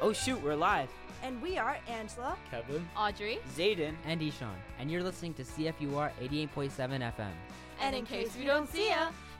Oh shoot, we're live. And we are Angela, Kevin, Audrey, Zayden, and Ishan, and you're listening to CFUR 88.7 FM. and in case we don't see ya,